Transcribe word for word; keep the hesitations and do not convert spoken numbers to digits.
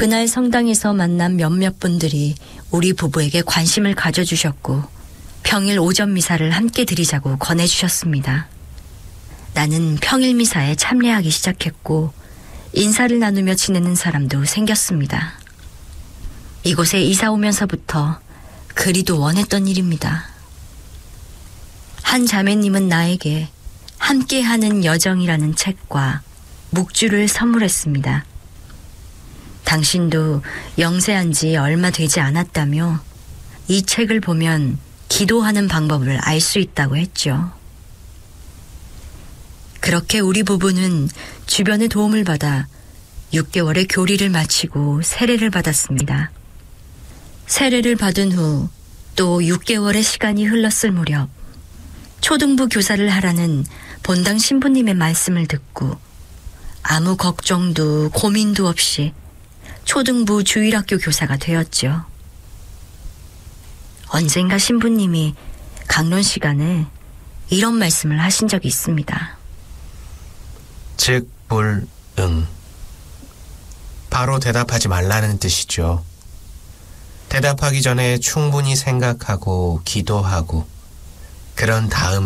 그날 성당에서 만난 몇몇 분들이 우리 부부에게 관심을 가져주셨고 평일 오전 미사를 함께 드리자고 권해주셨습니다. 나는 평일 미사에 참여하기 시작했고 인사를 나누며 지내는 사람도 생겼습니다. 이곳에 이사 오면서부터 그리도 원했던 일입니다. 한 자매님은 나에게 함께하는 여정이라는 책과 묵주를 선물했습니다. 당신도 영세한 지 얼마 되지 않았다며 이 책을 보면 기도하는 방법을 알 수 있다고 했죠. 그렇게 우리 부부는 주변의 도움을 받아 육 개월의 교리를 마치고 세례를 받았습니다. 세례를 받은 후 또 육 개월의 시간이 흘렀을 무렵 초등부 교사를 하라는 본당 신부님의 말씀을 듣고 아무 걱정도 고민도 없이 초등부 주일학교 교사가 되었죠. 언젠가 신부님이 강론 시간에 이런 말씀을 하신 적이 있습니다. 즉, 불, 응. 바로 대답하지 말라는 뜻이죠. 대답하기 전에 충분히 생각하고 기도하고 그런 다음에